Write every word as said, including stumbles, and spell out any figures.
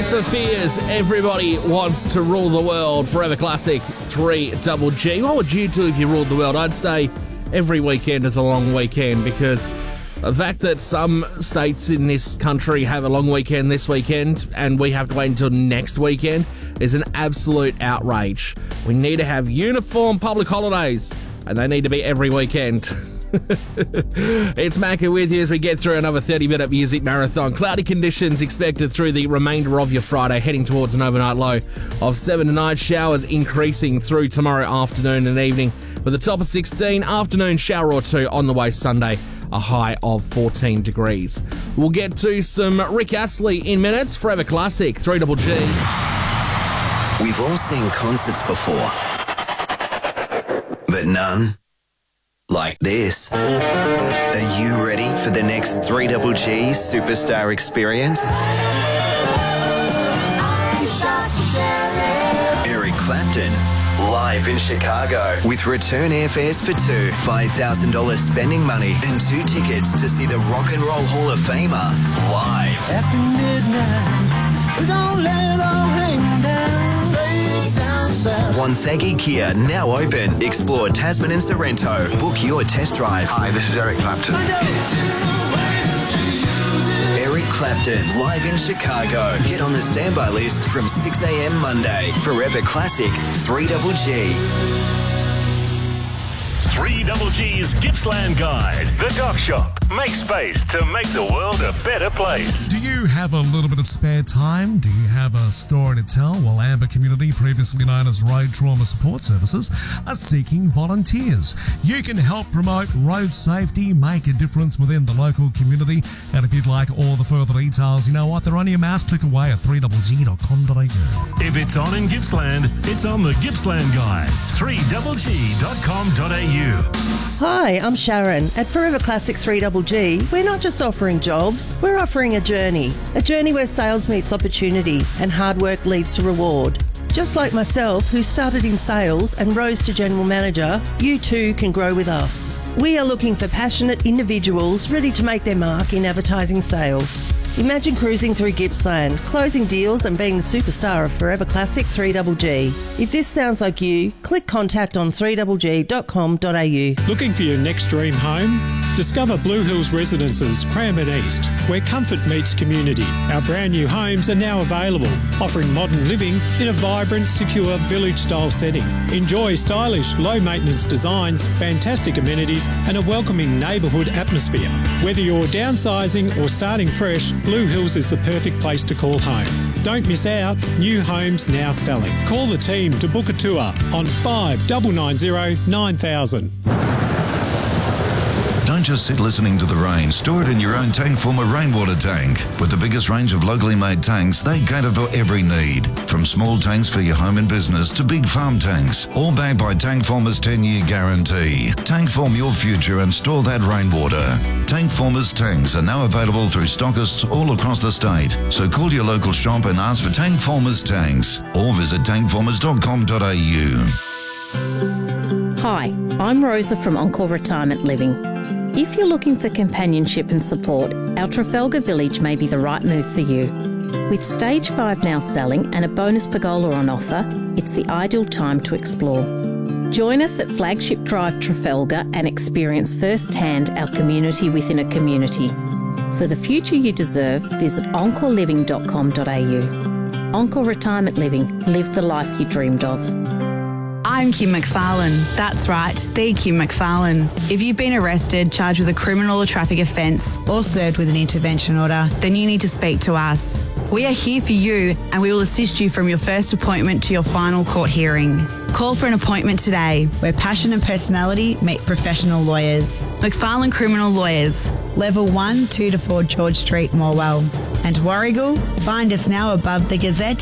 Tears for Fears, Everybody Wants to Rule the World, Forever Classic, three double G. What would you do if you ruled the world? I'd say every weekend is a long weekend, because the fact that some states in this country have a long weekend this weekend and we have to wait until next weekend is an absolute outrage. We need to have uniform public holidays, and they need to be every weekend. It's Macca with you as we get through another thirty-minute music marathon. Cloudy conditions expected through the remainder of your Friday, heading towards an overnight low of seven tonight. Showers increasing through tomorrow afternoon and evening, with a top of sixteen. Afternoon shower or two on the way Sunday, a high of fourteen degrees. We'll get to some Rick Astley in minutes. Forever Classic, three double G. We've all seen concerts before, but none like this. Are you ready for the next three double G superstar experience? Eric Clapton, live in Chicago, with return airfares for two, five thousand dollars spending money, and two tickets to see the Rock and Roll Hall of Famer live. After midnight, we don't let it all hang down, lay down south. Wonsagi Kia, now open. Explore Tasman and Sorrento. Book your test drive. Hi, this is Eric Clapton. Eric Clapton, live in Chicago. Get on the standby list from six a.m. Monday. Forever Classic, three double G. three double G's Gippsland Guide. The Dock Shop. Make space to make the world a better place. Do you have a little bit of spare time? Do you have a story to tell? Well, Amber Community, previously known as Road Trauma Support Services, are seeking volunteers. You can help promote road safety, make a difference within the local community, and if you'd like all the further details, you know what? They're only a mouse click away at three double G dot com dot a u. If it's on in Gippsland, it's on the Gippsland Guide. three double G dot com dot a u. Hi, I'm Sharon. At Forever Classic three double G, we're not just offering jobs, we're offering a journey. A journey where sales meets opportunity and hard work leads to reward. Just like myself, who started in sales and rose to general manager, you too can grow with us. We are looking for passionate individuals ready to make their mark in advertising sales. Imagine cruising through Gippsland, closing deals and being the superstar of Forever Classic three double G. If this sounds like you, click contact on three double G dot com dot a u. Looking for your next dream home? Discover Blue Hills Residences, Cranbourne East, where comfort meets community. Our brand new homes are now available, offering modern living in a vibrant, secure, village-style setting. Enjoy stylish, low-maintenance designs, fantastic amenities, and a welcoming neighbourhood atmosphere. Whether you're downsizing or starting fresh, Blue Hills is the perfect place to call home. Don't miss out. New homes now selling. Call the team to book a tour on five nine nine zero nine thousand. Don't just sit listening to the rain. Store it in your own Tank Former rainwater tank. With the biggest range of locally made tanks, they cater for every need. From small tanks for your home and business to big farm tanks. All backed by Tank Former's ten-year guarantee. Tank Form your future and store that rainwater. Tank Former's tanks are now available through stockists all across the state. So call your local shop and ask for Tank Former's tanks. Or visit tank formers dot com dot a u. Hi, I'm Rosa from Encore Retirement Living. If you're looking for companionship and support, our Trafalgar Village may be the right move for you. With Stage five now selling and a bonus pergola on offer, it's the ideal time to explore. Join us at Flagship Drive Trafalgar and experience firsthand our community within a community. For the future you deserve, visit encore living dot com dot a u. Encore Retirement Living. Live the life you dreamed of. I'm Kim McFarlane. That's right, the Kim McFarlane. If you've been arrested, charged with a criminal or traffic offence, or served with an intervention order, then you need to speak to us. We are here for you and we will assist you from your first appointment to your final court hearing. Call for an appointment today. Where passion and personality meet professional lawyers. McFarlane Criminal Lawyers. Level one, two to four George Street, Morwell. And Warrigal, find us now above the Gazette